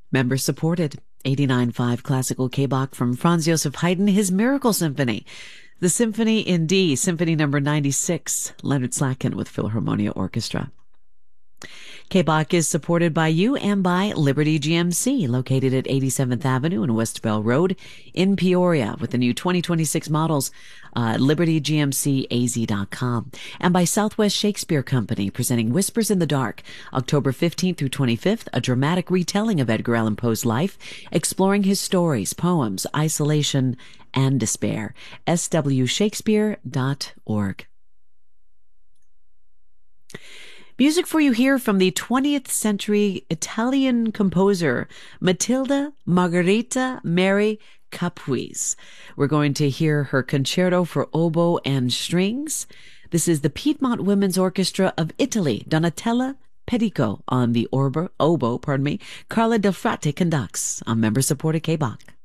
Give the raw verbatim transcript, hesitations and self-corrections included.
Member supported. eighty-nine point five classical K-Bach from Franz Joseph Haydn, his Miracle Symphony. The Symphony in D, Symphony number ninety-six, Leonard Slatkin with Philharmonia Orchestra. K-Bach is supported by you and by Liberty G M C, located at eighty-seventh Avenue and West Bell Road in Peoria, with the new twenty twenty-six models, uh, liberty g m c a z dot com. And by Southwest Shakespeare Company, presenting Whispers in the Dark, October fifteenth through twenty-fifth, a dramatic retelling of Edgar Allan Poe's life, exploring his stories, poems, isolation, and despair. s w shakespeare dot org. Music for you here from the twentieth century Italian composer Matilda Margherita Mary Capuis. We're going to hear her concerto for oboe and strings. This is the Piedmont Women's Orchestra of Italy, Donatella Pedico on the orbo, oboe, pardon me. Carla Del Frate conducts on member-supported K-Bach.